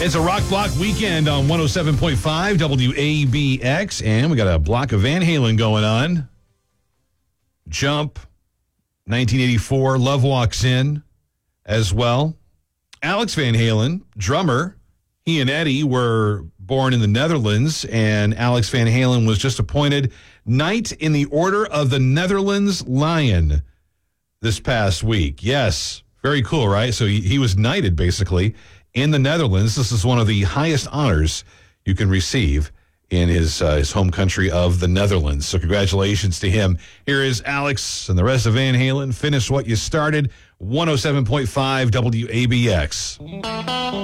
It's a Rock Block weekend on 107.5 WABX, and we got a block of Van Halen going on. Jump, 1984, Love Walks In as well. Alex Van Halen, drummer, he and Eddie were born in the Netherlands, and Alex Van Halen was just appointed Knight in the Order of the Netherlands Lion this past week. Yes, very cool, right? So he was knighted, basically, in the Netherlands. This is one of the highest honors you can receive in his home country of the Netherlands. So congratulations to him. Here is Alex and the rest of Van Halen. Finish what you started. 107.5 WABX.